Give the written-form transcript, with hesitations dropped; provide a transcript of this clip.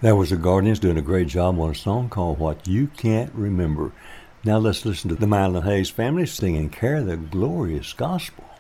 That was the Guardians doing a great job on a song called What You Can't Remember. Now let's listen to the Milo Hayes family singing Carry the Glorious Gospel.